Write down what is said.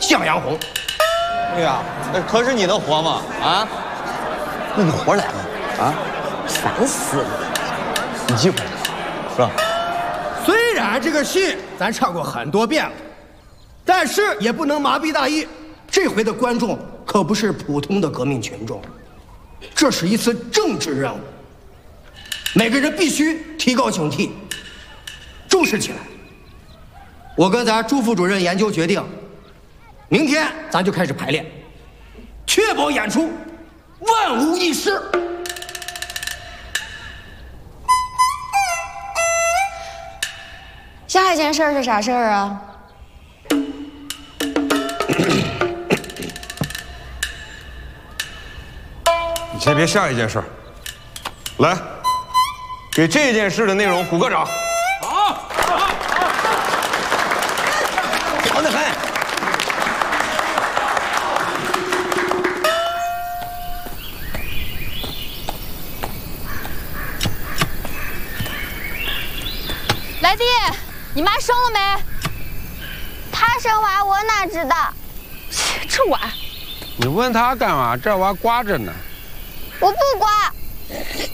向阳红。 对呀，可是你的活吗？啊？ 那你活来了啊？ 烦死了！ 你记回来了，是吧？虽然这个戏咱唱过很多遍了，但是也不能麻痹大意。这回的观众可不是普通的革命群众，这是一次政治任务，每个人必须提高警惕，重视起来。我跟咱朱副主任研究决定，明天咱就开始排练，确保演出万无一失。 下一件事是啥事儿啊？ 你先别下一件事，来，给这件事的内容鼓个掌。 好，好得很。 来弟，你妈生了没？ 她生娃我哪知道？ 这娃， 你问他干嘛？这娃刮着呢。 我不刮。